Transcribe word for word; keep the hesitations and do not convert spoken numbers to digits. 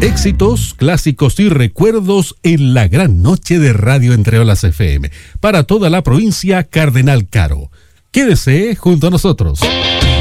Éxitos, clásicos y recuerdos en la gran noche de Radio Entre Olas F M. Para toda la provincia Cardenal Caro. Quédese junto a nosotros.